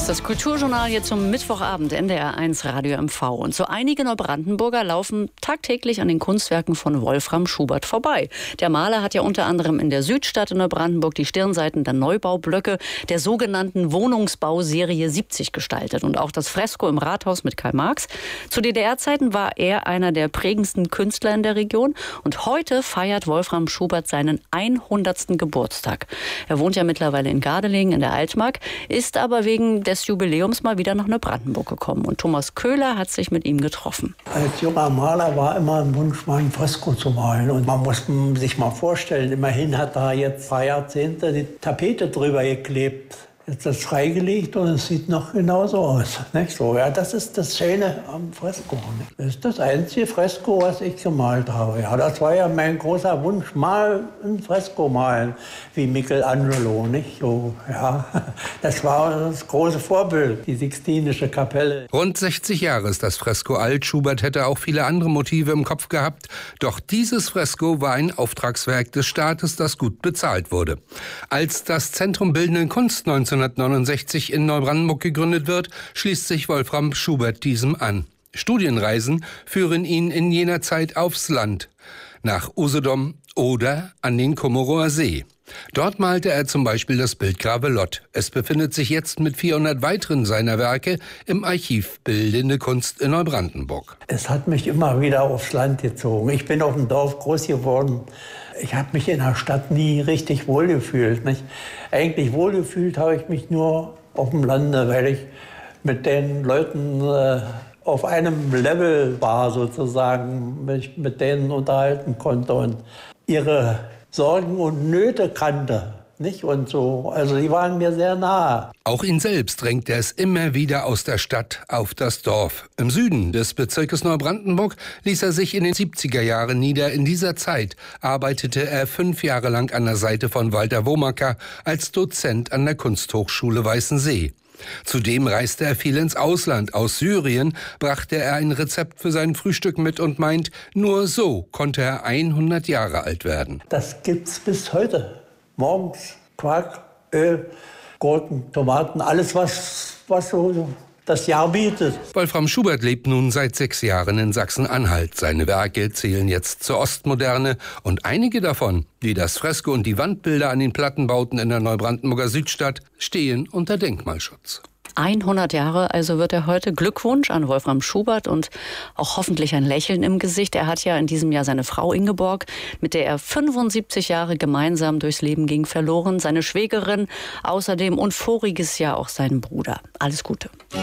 Das ist das Kulturjournal hier zum Mittwochabend, NDR1 Radio MV. Und so einige Neubrandenburger laufen tagtäglich an den Kunstwerken von Wolfram Schubert vorbei. Der Maler hat ja unter anderem in der Südstadt in Neubrandenburg die Stirnseiten der Neubaublöcke der sogenannten Wohnungsbauserie 70 gestaltet. Und auch das Fresko im Rathaus mit Karl Marx. Zu DDR-Zeiten war er einer der prägendsten Künstler in der Region. Und heute feiert Wolfram Schubert seinen 100. Geburtstag. Er wohnt ja mittlerweile in Gardelegen in der Altmark, ist aber wegen des Jubiläums mal wieder nach Neubrandenburg gekommen. Und Thomas Köhler hat sich mit ihm getroffen. Als junger Maler war immer ein Wunsch, mal ein Fresko zu malen. Und man muss sich mal vorstellen, immerhin hat da jetzt 2 Jahrzehnte die Tapete drüber geklebt. Jetzt ist es freigelegt und es sieht noch genauso aus. Nicht so? Ja, das ist das Schöne am Fresko. Nicht? Das ist das einzige Fresko, was ich gemalt habe. Ja, das war ja mein großer Wunsch, mal ein Fresko malen, wie Michelangelo. Nicht so, ja. Das war das große Vorbild, die Sixtinische Kapelle. Rund 60 Jahre ist das Fresko alt. Schubert hätte auch viele andere Motive im Kopf gehabt. Doch dieses Fresko war ein Auftragswerk des Staates, das gut bezahlt wurde. Als das Zentrum Bildende Kunst 1969 in Neubrandenburg gegründet wird, schließt sich Wolfram Schubert diesem an. Studienreisen führen ihn in jener Zeit aufs Land, nach Usedom oder an den Kommorower See. Dort malte er zum Beispiel das Bild Gravelotte. Es befindet sich jetzt mit 400 weiteren seiner Werke im Archiv Bildende Kunst in Neubrandenburg. Es hat mich immer wieder aufs Land gezogen. Ich bin auf dem Dorf groß geworden. Ich habe mich in der Stadt nie richtig wohlgefühlt. Nicht? Eigentlich wohlgefühlt habe ich mich nur auf dem Lande, weil ich mit den Leuten auf einem Level war, sozusagen, mich mit denen unterhalten konnte und ihre Sorgen und Nöte kannte. Nicht? Und so. Also die waren mir sehr nahe. Auch ihn selbst drängte es immer wieder aus der Stadt auf das Dorf. Im Süden des Bezirkes Neubrandenburg ließ er sich in den 70er Jahren nieder. In dieser Zeit arbeitete er 5 Jahre lang an der Seite von Walter Womacker als Dozent an der Kunsthochschule Weißensee. Zudem reiste er viel ins Ausland. Aus Syrien brachte er ein Rezept für sein Frühstück mit und meint, nur so konnte er 100 Jahre alt werden. Das gibt's bis heute. Morgens Quark, Öl, Gurken, Tomaten, alles, was so das Jahr bietet. Wolfram Schubert lebt nun seit 6 Jahren in Sachsen-Anhalt. Seine Werke zählen jetzt zur Ostmoderne und einige davon, wie das Fresko und die Wandbilder an den Plattenbauten in der Neubrandenburger Südstadt, stehen unter Denkmalschutz. 100 Jahre, also wird er heute. Glückwunsch an Wolfram Schubert und auch hoffentlich ein Lächeln im Gesicht. Er hat ja in diesem Jahr seine Frau Ingeborg, mit der er 75 Jahre gemeinsam durchs Leben ging, verloren. Seine Schwägerin außerdem und voriges Jahr auch seinen Bruder. Alles Gute.